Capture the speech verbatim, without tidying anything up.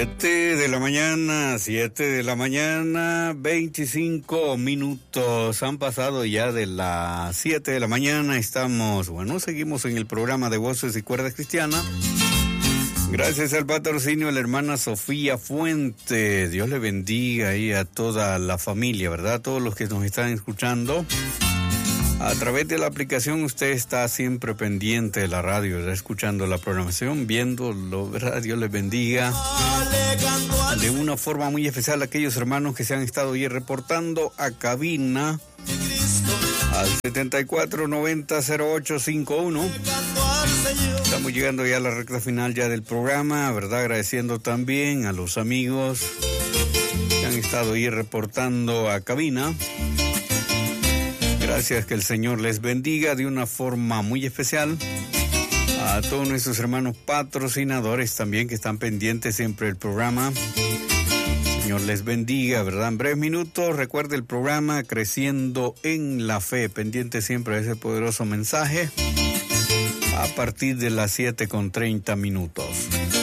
Siete de la mañana, siete de la mañana, veinticinco minutos han pasado ya de las siete de la mañana. Estamos, bueno, seguimos en el programa de Voces y Cuerdas Cristianas. Gracias al patrocinio de la hermana Sofía Fuentes. Dios le bendiga ahí a toda la familia, ¿verdad? A todos los que nos están escuchando. A través de la aplicación usted está siempre pendiente de la radio, ¿verdad? Escuchando la programación, viéndolo, ¿verdad? Dios les bendiga. De una forma muy especial a aquellos hermanos que se han estado hoy reportando a cabina al setenta y cuatro noventa cero ocho cincuenta y uno. Estamos llegando ya a la recta final ya del programa, ¿verdad? Agradeciendo también a los amigos que han estado hoy reportando a cabina. Gracias, que el Señor les bendiga de una forma muy especial. A todos nuestros hermanos patrocinadores también que están pendientes siempre del programa. Señor les bendiga, ¿verdad? En breves minutos, recuerde el programa Creciendo en la Fe, pendiente siempre de ese poderoso mensaje a partir de las siete con treinta minutos.